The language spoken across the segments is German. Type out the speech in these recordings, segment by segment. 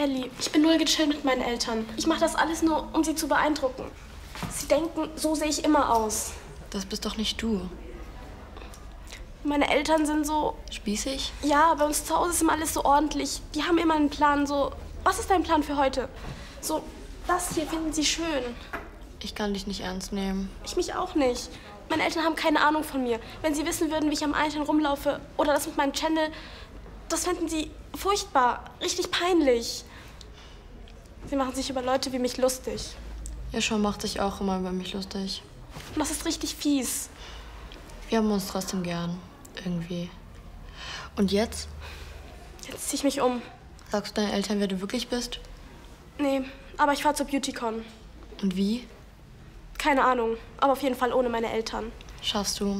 Ellie, ich bin null gechillt mit meinen Eltern. Ich mache das alles nur, um sie zu beeindrucken. Sie denken, so sehe ich immer aus. Das bist doch nicht du. Meine Eltern sind so... Spießig? Ja, bei uns zu Hause ist immer alles so ordentlich. Die haben immer einen Plan, so... Was ist dein Plan für heute? So, das hier finden sie schön. Ich kann dich nicht ernst nehmen. Ich mich auch nicht. Meine Eltern haben keine Ahnung von mir. Wenn sie wissen würden, wie ich am Einstein rumlaufe oder das mit meinem Channel, das fänden sie furchtbar, richtig peinlich. Sie machen sich über Leute wie mich lustig. Joshua macht sich auch immer über mich lustig. Und das ist richtig fies. Wir haben uns trotzdem gern. Irgendwie. Und jetzt? Jetzt zieh ich mich um. Sagst du deinen Eltern, wer du wirklich bist? Nee, aber ich fahr zur Beautycon. Und wie? Keine Ahnung, aber auf jeden Fall ohne meine Eltern. Schaffst du.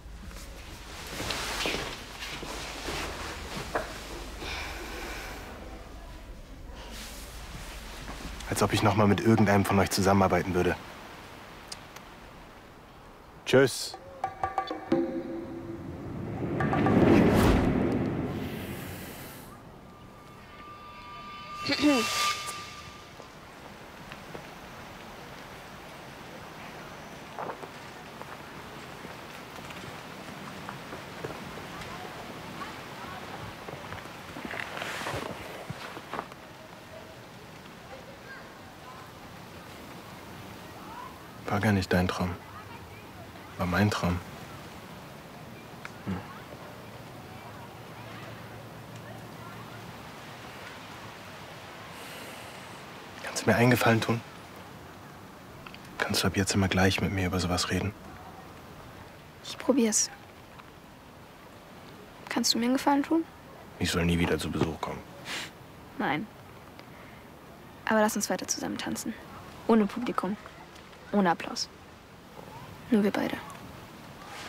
Als ob ich noch mal mit irgendeinem von euch zusammenarbeiten würde. Tschüss. War gar nicht dein Traum. War mein Traum. Kannst du mir einen Gefallen tun? Kannst du ab jetzt immer gleich mit mir über sowas reden? Ich probier's. Kannst du mir einen Gefallen tun? Ich soll nie wieder zu Besuch kommen. Nein. Aber lass uns weiter zusammen tanzen. Ohne Publikum. Ohne Applaus. Nur wir beide.